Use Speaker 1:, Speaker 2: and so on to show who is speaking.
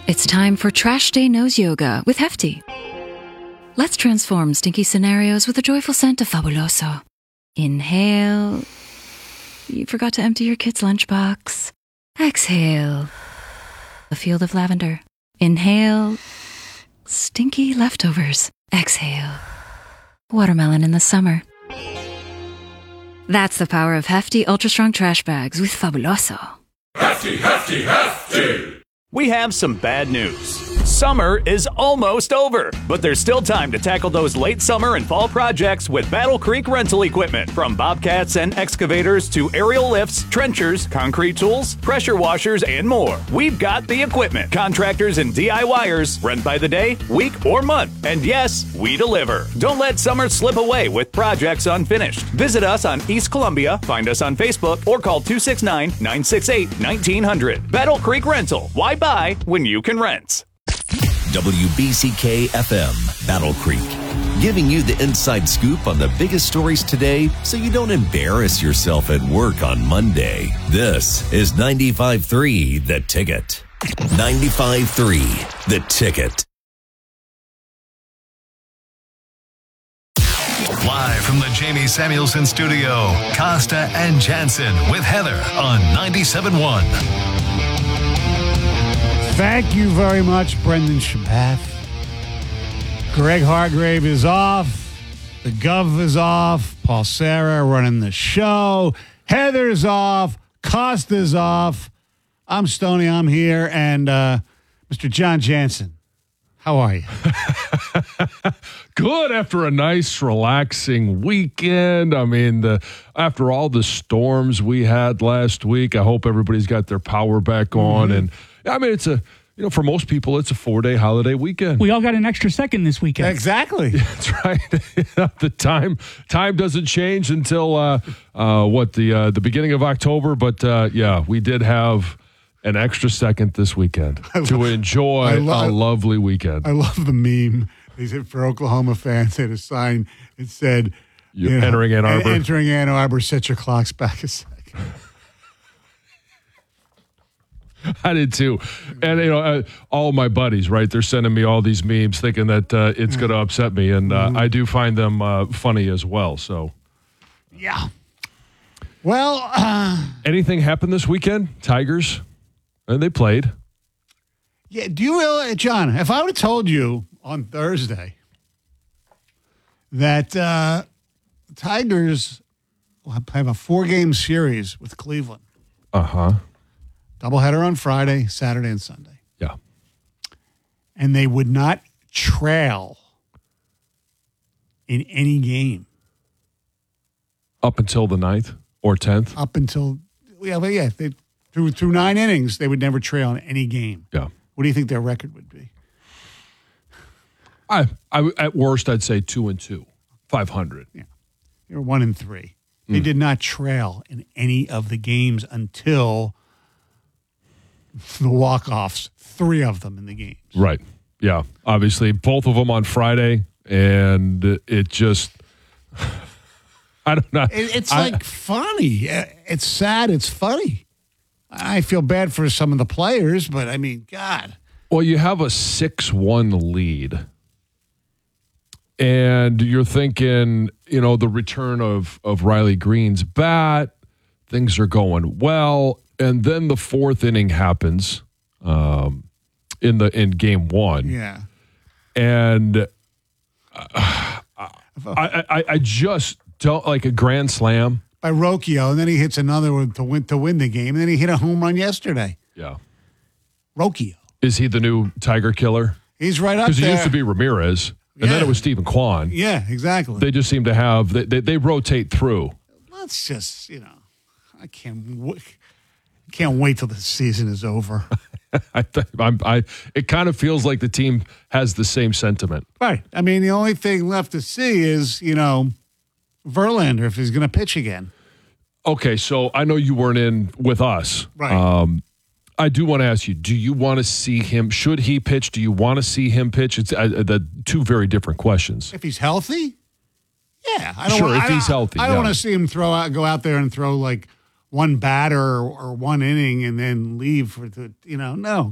Speaker 1: It's time for Trash Day Nose Yoga with Hefty. Let's transform stinky scenarios with a joyful scent of Fabuloso. Inhale. You forgot to empty your kid's lunchbox. Exhale. A field of lavender. Inhale. Stinky leftovers. Exhale. Watermelon in the summer. That's the power of Hefty Ultra Strong Trash Bags with Fabuloso.
Speaker 2: Hefty, hefty, hefty!
Speaker 3: We have some bad news. Summer is almost over, but there's still time to tackle those late summer and fall projects with Battle Creek rental equipment. From bobcats and excavators to aerial lifts, trenchers, concrete tools, pressure washers, and more. We've got the equipment. Contractors and DIYers, rent by the day, week, or month. And yes, we deliver. Don't let summer slip away with projects unfinished. Visit us on East Columbia, find us on Facebook, or call 269-968-1900. Battle Creek Rental. Why buy when you can rent?
Speaker 4: WBCK FM, Battle Creek, giving you the inside scoop on the biggest stories today so you don't embarrass yourself at work on Monday. This is 95.3 The Ticket. 95.3 The Ticket.
Speaker 5: Live from the Jamie Samuelson studio, Costa and Jansen with Heather on 97.1.
Speaker 6: Thank you very much, Brendan Shabath. Greg Hargrave is off. The Gov is off. Paul Sarah running the show. Heather's off. Costa's off. I'm Stoney. I'm here. And Mr. John Jansen, how are you?
Speaker 7: Good, after a nice, relaxing weekend. I mean, after all the storms we had last week, I hope everybody's got their power back on. And I mean, it's for most people, it's a 4-day holiday weekend.
Speaker 8: We all got an extra second this weekend.
Speaker 6: Exactly.
Speaker 7: That's right. The time doesn't change until the beginning of October. But we did have an extra second this weekend to enjoy a lovely weekend.
Speaker 6: I love the meme. They said for Oklahoma fans, they had a sign. It said,
Speaker 7: entering Ann Arbor.
Speaker 6: Entering Ann Arbor, set your clocks back a second.
Speaker 7: I did too. And, all my buddies, right, they're sending me all these memes thinking that it's going to upset me. And I do find them funny as well. So,
Speaker 6: yeah. Well,
Speaker 7: anything happened this weekend? Tigers? And they played.
Speaker 6: Yeah. Do you really, John, if I would have told you on Thursday that Tigers will have a 4-game series with Cleveland.
Speaker 7: Uh-huh.
Speaker 6: Doubleheader on Friday, Saturday, and Sunday.
Speaker 7: Yeah.
Speaker 6: And they would not trail in any game.
Speaker 7: Up until the 9th or 10th?
Speaker 6: Up until, through 9 innings, they would never trail in any game.
Speaker 7: Yeah.
Speaker 6: What do you think their record would be?
Speaker 7: I at worst, I'd say 2-2, 500.
Speaker 6: Yeah. They were 1-3. They did not trail in any of the games until the walk-offs, 3 of them in the games.
Speaker 7: Right. Yeah. Obviously, both of them on Friday, and it just, I don't know.
Speaker 6: It's funny. It's sad. It's funny. I feel bad for some of the players, but I mean, God.
Speaker 7: Well, you have a 6-1 lead, and you're thinking, the return of Riley Green's bat, things are going well. And then the 4th inning happens in game 1.
Speaker 6: Yeah.
Speaker 7: And I just don't like a grand slam.
Speaker 6: By Rocchio, and then he hits another one to win the game, and then he hit a home run yesterday.
Speaker 7: Yeah.
Speaker 6: Rocchio.
Speaker 7: Is he the new Tiger killer?
Speaker 6: He's right up there.
Speaker 7: Because he used to be Ramirez, and then it was Stephen Kwan.
Speaker 6: Yeah, exactly.
Speaker 7: They just seem to have, they rotate through.
Speaker 6: Let's just, I can't wait till the season is over.
Speaker 7: It kind of feels like the team has the same sentiment.
Speaker 6: Right. I mean, the only thing left to see is, Verlander, if he's going to pitch again.
Speaker 7: Okay, so I know you weren't in with us.
Speaker 6: Right.
Speaker 7: I do want to ask you, do you want to see him, should he pitch? Do you want to see him pitch? It's the 2 very different questions.
Speaker 6: If he's healthy? Yeah.
Speaker 7: If he's healthy.
Speaker 6: I don't want to see him go out there and throw like one batter or one inning and then leave no.